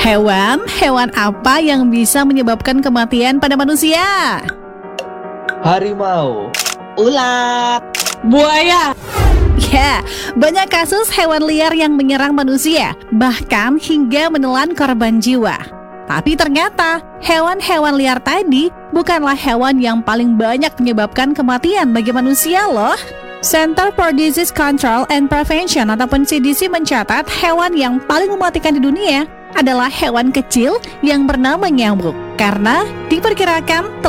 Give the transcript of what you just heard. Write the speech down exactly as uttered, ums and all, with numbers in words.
Hewan, hewan apa yang bisa menyebabkan kematian pada manusia? Harimau. Ulat. Buaya. Ya, banyak kasus hewan liar yang menyerang manusia, bahkan hingga menelan korban jiwa. Tapi ternyata, hewan-hewan liar tadi bukanlah hewan yang paling banyak menyebabkan kematian bagi manusia loh. Center for Disease Control and Prevention ataupun C D C mencatat hewan yang paling mematikan di dunia adalah hewan kecil yang bernama nyamuk. Karena diperkirakan